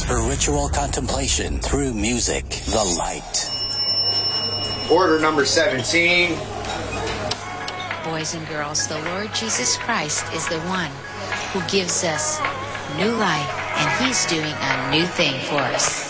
Spiritual contemplation through music. The Light. Order number 17. Boys and girls, the Lord Jesus Christ is the one who gives us new life, and He's doing a new thing for us.